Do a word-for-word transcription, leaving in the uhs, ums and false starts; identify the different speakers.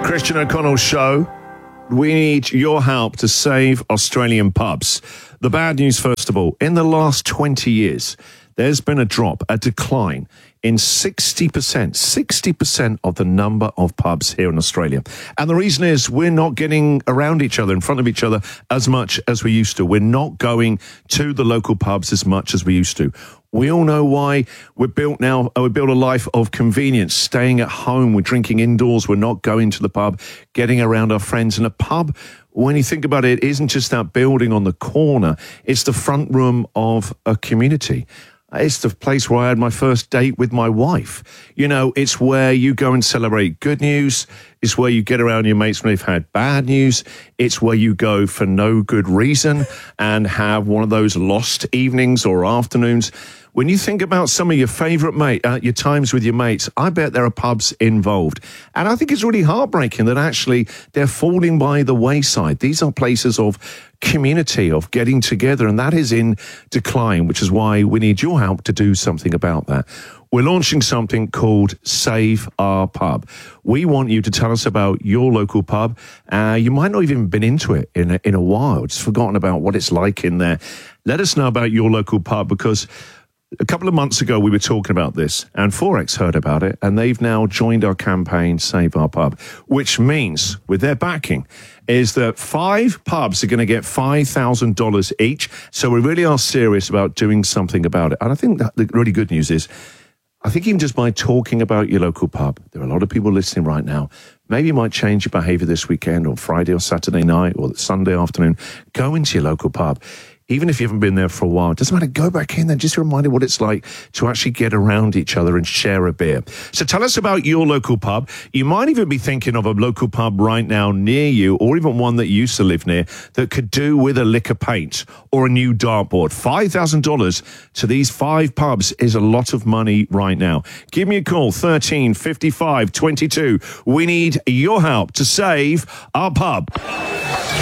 Speaker 1: Christian O'Connell Show. We need your help to save Australian pubs. The bad news, first of all, in the last twenty years, there's been a drop, a decline in sixty percent, sixty percent of the number of pubs here in Australia. And the reason is we're not getting around each other, in front of each other, as much as we used to. We're not going to the local pubs as much as we used to. We all know why. We're built now, we built a life of convenience, staying at home. We're drinking indoors. We're not going to the pub, getting around our friends. And a pub, when you think about it, isn't just that building on the corner. It's the front room of a community. It's the place where I had my first date with my wife. You know, it's where you go and celebrate good news. It's where you get around your mates when they've had bad news. It's where you go for no good reason and have one of those lost evenings or afternoons. When you think about some of your favourite mate, uh, your times with your mates, I bet there are pubs involved. And I think it's really heartbreaking that actually they're falling by the wayside. These are places of community, of getting together, and that is in decline, which is why we need your help to do something about that. We're launching something called Save Our Pub. We want you to tell us about your local pub. Uh, you might not even been into it in a, in a while, just forgotten about what it's like in there. Let us know about your local pub, because a couple of months ago, we were talking about this, and Forex heard about it, and they've now joined our campaign, Save Our Pub, which means, with their backing, is that five pubs are going to get five thousand dollars each. So we really are serious about doing something about it. And I think that the really good news is, I think even just by talking about your local pub, there are a lot of people listening right now. Maybe you might change your behaviour this weekend or Friday or Saturday night or Sunday afternoon. Go into your local pub. Even if you haven't been there for a while, it doesn't matter, go back in there, just a reminder what it's like to actually get around each other and share a beer. So tell us about your local pub. You might even be thinking of a local pub right now near you, or even one that you used to live near, that could do with a lick of paint or a new dartboard. five thousand dollars to these five pubs is a lot of money right now. Give me a call, thirteen fifty-five twenty-two. We need your help to save our pub.